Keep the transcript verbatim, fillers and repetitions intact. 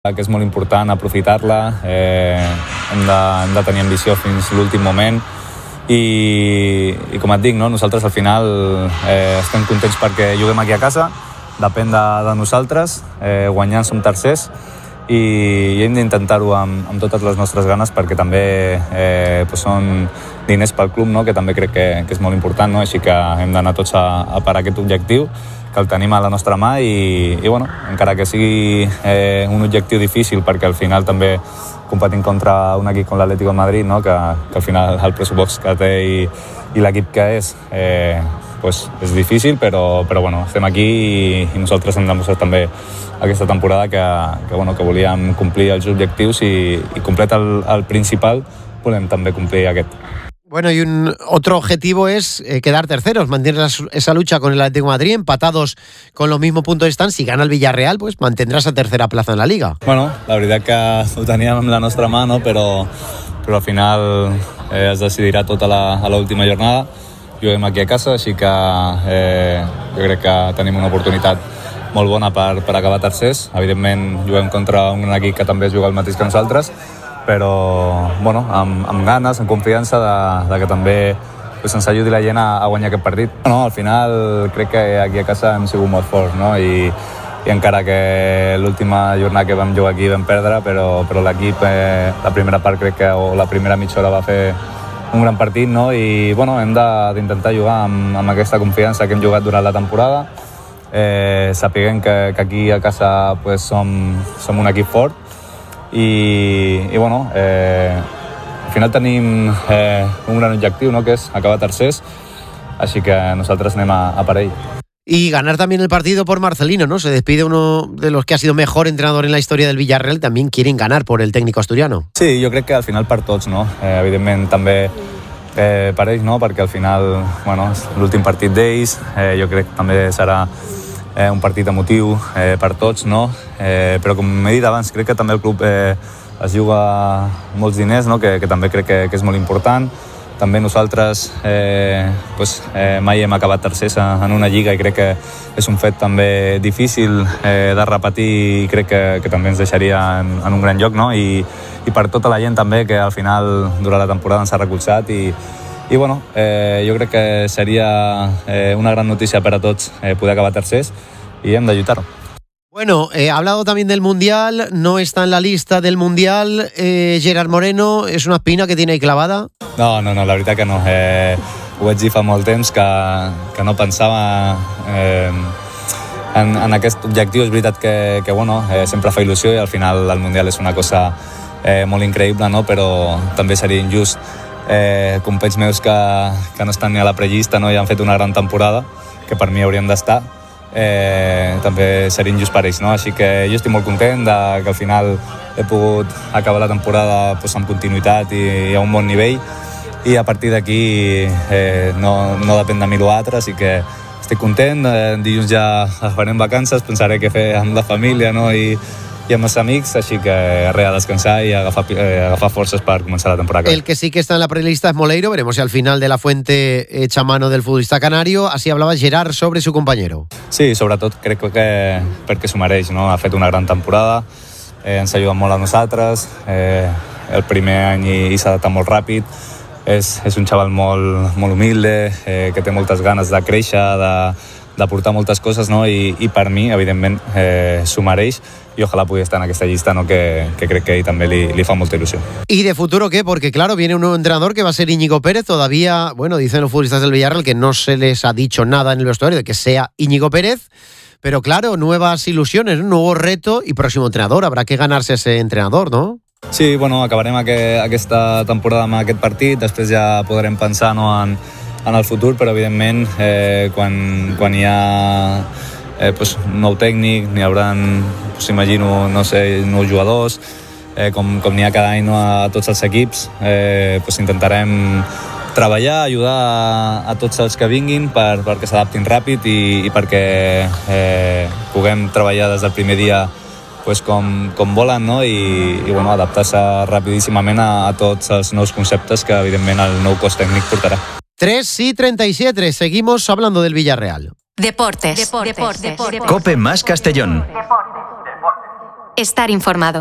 que és molt important aprofitar-la, eh, hem, de, hem de tenir ambició fins l'últim moment i, i com et dic, no? Nosaltres al final eh, estem contents perquè juguem aquí a casa, depèn de, de nosaltres, eh, guanyant som tercers i, i hem d'intentar-ho amb, amb totes les nostres ganes perquè també eh, pues són diners pel club, no? Que també crec que, que és molt important, no? Així que hem d'anar tots a, a per aquest objectiu, que el tenim a la nostra mà i, i bueno, encara que sigui eh, un objectiu difícil perquè al final també competim contra un equip com l'Atlético de Madrid, no? que, que al final el pressupost que té i, i l'equip que és eh, pues és difícil, però, però bueno, estem aquí i, i nosaltres hem demostrat també aquesta temporada que, que, bueno, que volíem complir els objectius i, i complet el, el principal volem també complir aquest. Bueno, y un otro objetivo es eh, quedar terceros, mantener esa lucha con el Atlético de Madrid, empatados con los mismos puntos están. Si gana el Villarreal, pues mantendrá esa tercera plaza en la Liga. Bueno, la veritat que ho teníem amb la nostra mà, no? però, però al final eh, es decidirà tot a l'última jornada. Juguem aquí a casa, així que eh, jo crec que tenim una oportunitat molt bona per, per acabar tercers. Evidentment, juguem contra un equip que també juga el mateix que nosaltres, però bueno, amb, amb ganes, amb confiança de, de que també pues, ens ajudi la gent a, a guanyar aquest partit. No, al final crec que aquí a casa hem sigut molt forts, no? I, i encara que l'última jornada que vam jugar aquí vam perdre, però, però l'equip eh, la primera part crec que o la primera mitja hora va fer un gran partit, no? I bueno, hem d'intentar jugar amb, amb aquesta confiança que hem jugat durant la temporada, eh, sapiguem que, que aquí a casa pues, som, som un equip fort i, i bueno, eh, al final tenim eh, un gran objectiu, ¿no? Que és acabar tercers, així que nosaltres anem a, a per ell. Y ganar también el partido por Marcelino, ¿no? Se despide uno de los que ha sido mejor entrenador en la historia del Villarreal, también quieren ganar por el técnico asturiano. Sí, jo crec que al final per tots, no? Eh, evidentment també eh, per ells, no? Perquè al final, bueno, és l'últim partit d'ells, eh, jo crec que també serà Eh, un partit emotiu eh, per tots, no? Eh, però com he dit abans, crec que també el club eh, es juga molts diners, no? que, que també crec que, que és molt important. També nosaltres eh, pues, eh, mai hem acabat tercers en una lliga i crec que és un fet també difícil eh, de repetir i crec que, que també ens deixaria en, en un gran lloc, no? I, i per tota la gent també que al final durant la temporada ens ha recolzat i I bueno, eh, jo crec que seria eh, una gran notícia per a tots eh, poder acabar tercers i hem de lluitar-ho. Bueno, eh, ha hablado también del Mundial, no está en la lista del Mundial. Eh, Gerard Moreno, ¿es una espina que tiene ahí clavada? No, no, no, la veritat que no. Eh, ho vaig dir fa molt temps que, que no pensava eh, en, en aquest objectiu. És veritat que, que bueno, eh, sempre fa il·lusió i al final el Mundial és una cosa eh, molt increïble, no? Però també seria injust Eh, companys meus que, que no estan ni a la prellista, no? I han fet una gran temporada que per mi haurien d'estar, eh, també seria injust per ells, no? Així que jo estic molt content de que al final he pogut acabar la temporada pues, amb continuïtat i, i a un bon nivell i a partir d'aquí eh, no, no depèn de mi l'altre, així que estic content. Eh, dilluns ja farem vacances, pensaré què fer amb la família, no? I i amb els amics, així que res, a descansar i agafar, eh, agafar forces per començar la temporada. El que sí que está en la prelista es Moleiro, veremos si al final de la fuente echa mano del futbolista canario. Así hablaba Gerard sobre su compañero. Sí, sobretot crec que perquè s'ho mereix, no? Ha fet una gran temporada, eh, ens ha ajudat molt a nosaltres, eh, el primer any i, i s'ha adaptat molt ràpid, és, és un xaval molt, molt humilde, eh, que té moltes ganes de créixer, de, de portar moltes coses, no? I, i per mi, evidentment, eh, s'ho mereix y ojalá pudiera estar en aquesta llista, ¿no? que, que crec que ahí també li, li fa molta il·lusió. ¿Y de futuro qué? Porque claro, viene un nuevo entrenador que va a ser Íñigo Pérez. Todavía, bueno, dicen los futbolistas del Villarreal que no se les ha dicho nada en el vestuario de que sea Íñigo Pérez, pero claro, nuevas ilusiones, un nuevo reto y próximo entrenador. Habrá que ganarse ese entrenador, ¿no? Sí, bueno, acabarem aqu aquesta temporada amb aquest partit, després ja podrem pensar, no, en, en el futur, però evidentment eh, quan, quan hi ha eh, pues, nou tècnic, n'hi haurà, pues, imagino, no sé, nous jugadors, eh, com, com n'hi ha cada any, no, a tots els equips, eh, pues, intentarem treballar, ajudar a, a tots els que vinguin per, perquè s'adaptin ràpid i, i perquè eh, puguem treballar des del primer dia pues, com, com volen, no? I, i bueno, adaptar-se rapidíssimament a, a tots els nous conceptes que evidentment el nou cos tècnic portarà. tres y treinta y siete, seguimos hablando del Villarreal. Deportes. Deportes. Deportes. Deportes. Cope más Castellón. estar informado.